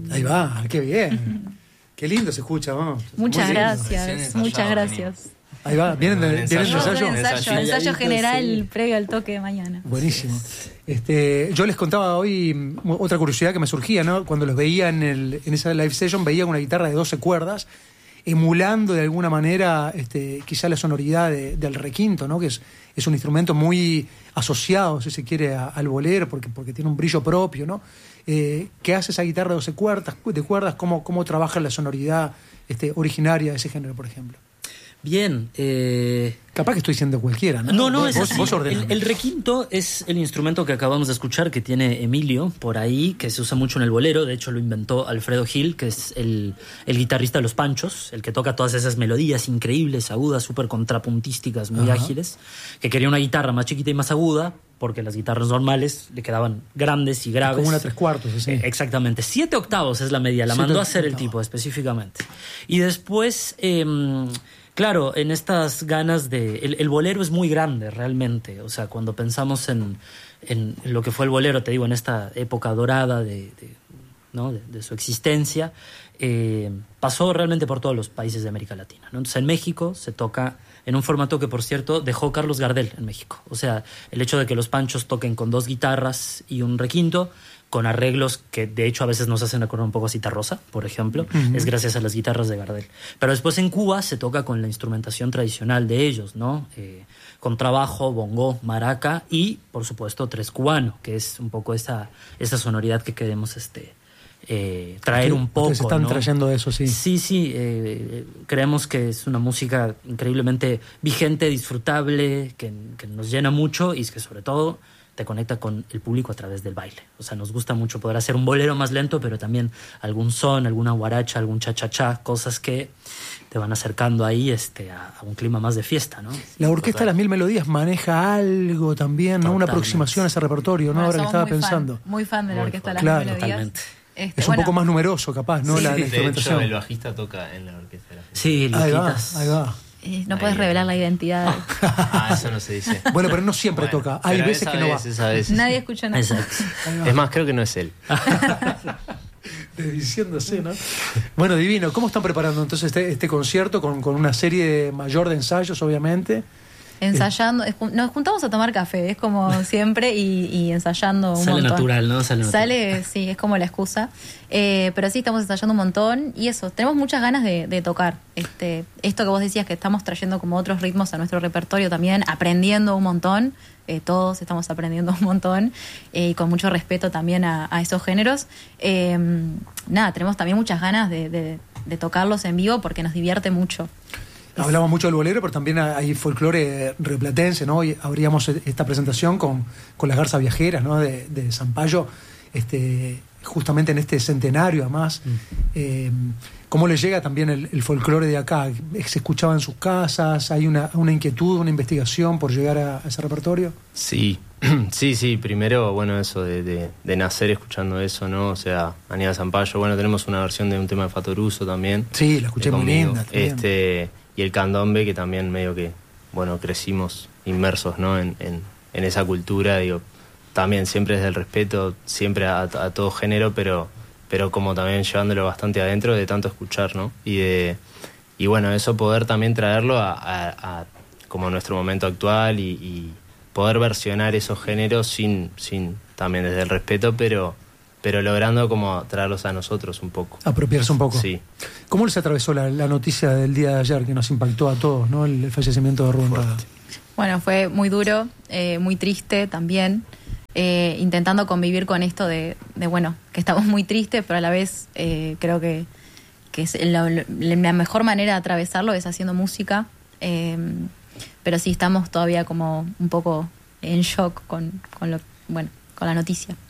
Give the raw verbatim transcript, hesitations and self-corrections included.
Ahí va, qué bien. Qué lindo se escucha, vamos. Muchas gracias, muchas gracias. Ahí va, ¿vienen de, ¿vienen de ensayo? ensayo? Ensayo, ensayo general sí. Previo al toque de mañana. Buenísimo. Este, yo les contaba hoy otra curiosidad que me surgía, ¿no? Cuando los veía en, el, en esa live session, veía una guitarra de doce cuerdas, emulando de alguna manera este, quizá la sonoridad de, del requinto, ¿no? Que es, es un instrumento muy asociado, si se quiere, a, al bolero, porque, porque tiene un brillo propio, ¿no? Eh, ¿Qué hace esa guitarra de doce cuerdas? De cuerdas ¿Cómo, cómo trabaja la sonoridad este, originaria de ese género, por ejemplo? Bien. Eh... Capaz que estoy diciendo cualquiera, ¿no? No, no, vos, es vos, así. Vos el, el requinto es el instrumento que acabamos de escuchar que tiene Emilio por ahí, que se usa mucho en el bolero. De hecho, lo inventó Alfredo Gil, que es el, el guitarrista de Los Panchos, el que toca todas esas melodías increíbles, agudas, súper contrapuntísticas, muy Ajá. ágiles, que quería una guitarra más chiquita y más aguda, porque las guitarras normales le quedaban grandes y graves. Como una tres cuartos, así. Eh, exactamente. Siete octavos es la media, la mandó a hacer el tipo específicamente. Y después... Eh, Claro, en estas ganas de... El, el bolero es muy grande, realmente. O sea, cuando pensamos en, en lo que fue el bolero, te digo, en esta época dorada de, de, ¿no? de, de su existencia, eh, pasó realmente por todos los países de América Latina, ¿no? Entonces, en México se toca en un formato que, por cierto, dejó Carlos Gardel en México. O sea, el hecho de que los Panchos toquen con dos guitarras y un requinto, con arreglos que de hecho a veces nos hacen acordar un poco a Citarrosa, por ejemplo, uh-huh. es gracias a las guitarras de Gardel. Pero después en Cuba se toca con la instrumentación tradicional de ellos, ¿no? Eh, con trabajo, bongo, maraca y, por supuesto, tres cubano, que es un poco esa, esa sonoridad que queremos este, eh, traer un poco. Ustedes están ¿no? trayendo eso, sí. Sí, sí, eh, creemos que es una música increíblemente vigente, disfrutable, que, que nos llena mucho y es que sobre todo te conecta con el público a través del baile. O sea, nos gusta mucho poder hacer un bolero más lento, pero también algún son, alguna guaracha, algún cha-cha-cha, cosas que te van acercando ahí este, a, a un clima más de fiesta, ¿no? La Orquesta de las Mil Melodías maneja algo también, ¿no? Una aproximación a ese repertorio, ¿no? Bueno, Ahora que estaba muy pensando. Fan, muy fan de la Orquesta de las claro, Mil Melodías. Totalmente. Este, es bueno, un poco más numeroso, capaz, ¿no? Sí, la, la de instrumentación. hecho, el bajista toca en la orquesta. Sí, ahí va, Luquitas. ahí va. Eh, no puedes revelar la identidad. Ah, eso no se dice. Bueno, pero no siempre Bueno, toca. Hay veces que no va. Esa vez. Nadie escucha nada. Exacto. Es más, creo que no es él. Diciéndose, ¿no? Bueno, divino. ¿Cómo están preparando entonces este, este concierto con, con una serie mayor de ensayos, obviamente? Ensayando, nos juntamos a tomar café, es como siempre, y, y ensayando un Sale montón. natural, ¿no? Sale natural. Sale, sí, es como la excusa. Eh, pero sí, estamos ensayando un montón y eso, tenemos muchas ganas de, de tocar. Este, esto que vos decías, que estamos trayendo como otros ritmos a nuestro repertorio también, aprendiendo un montón. Eh, todos estamos aprendiendo un montón eh, y con mucho respeto también a, a esos géneros. Eh, nada, tenemos también muchas ganas de, de, de tocarlos en vivo porque nos divierte mucho. Hablamos mucho del bolero, pero también hay folclore rioplatense, ¿no? Hoy abríamos esta presentación con, con las garzas viajeras, ¿no? De, de Zampayo, este, justamente en este centenario, además. Mm. Eh, ¿Cómo les llega también el, el folclore de acá? ¿Se escuchaba en sus casas? ¿Hay una, una inquietud, una investigación por llegar a, a ese repertorio? Sí, sí, sí. Primero, bueno, eso de, de, de nacer escuchando eso, ¿no? O sea, Aníbal Zampayo. Bueno, tenemos una versión de un tema de Fatoruso también. Sí, la escuché muy linda. Este... Y el candombe, que también medio que, bueno, crecimos inmersos, ¿no? En, en, en esa cultura, digo, también siempre desde el respeto, siempre a, a todo género, pero, pero como también llevándolo bastante adentro de tanto escuchar, ¿no? Y de y bueno, eso poder también traerlo a, a, a como nuestro momento actual y, y poder versionar esos géneros sin, sin también desde el respeto, pero... pero logrando como traerlos a nosotros un poco. Apropiarse un poco. Sí. ¿Cómo les atravesó la, la noticia del día de ayer que nos impactó a todos, ¿no? El, el fallecimiento de Rubén Rada. Bueno, fue muy duro, eh, muy triste también, eh, intentando convivir con esto de, de, bueno, que estamos muy tristes, pero a la vez eh, creo que, que es la, la mejor manera de atravesarlo es haciendo música, eh, pero sí estamos todavía como un poco en shock con, con lo, bueno, con la noticia.